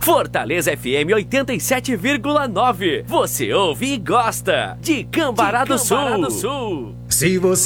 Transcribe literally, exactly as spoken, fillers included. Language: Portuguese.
Fortaleza F M oitenta e sete vírgula nove. Você ouve e gosta de Cambará do Sul. Se você